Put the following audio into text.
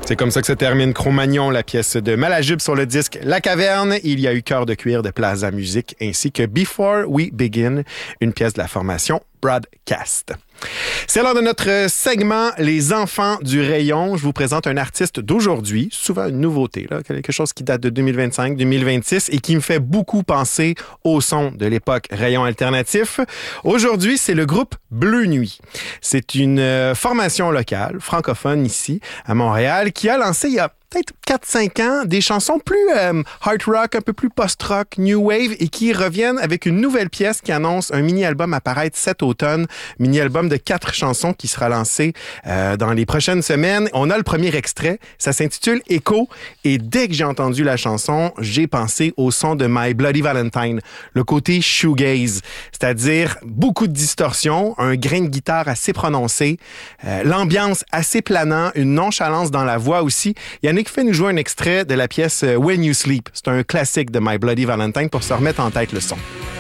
C'est comme ça que se termine Cro-Magnon, la pièce de Malajube sur le disque La Caverne. Il y a eu Cœur de cuir de Plaza Musique ainsi que Before We Begin, une pièce de la formation Broadcast. C'est l'heure de notre segment Les enfants du rayon. Je vous présente un artiste d'aujourd'hui, souvent une nouveauté, là, quelque chose qui date de 2025-2026 et qui me fait beaucoup penser au son de l'époque rayon alternatif. Aujourd'hui, c'est le groupe Bleu Nuit. C'est une formation locale, francophone ici, à Montréal, qui a lancé il y a peut-être 4-5 ans, des chansons plus hard rock, un peu plus post-rock, new wave, et qui reviennent avec une nouvelle pièce qui annonce un mini-album à paraître cet automne, mini-album de 4 chansons qui sera lancé dans les prochaines semaines. On a le premier extrait, ça s'intitule Echo, et dès que j'ai entendu la chanson, j'ai pensé au son de My Bloody Valentine, le côté shoegaze, c'est-à-dire beaucoup de distorsion, un grain de guitare assez prononcé, l'ambiance assez planant, une nonchalance dans la voix aussi. Yannick fait nous jouer un extrait de la pièce When You Sleep. C'est un classique de My Bloody Valentine pour se remettre en tête le son.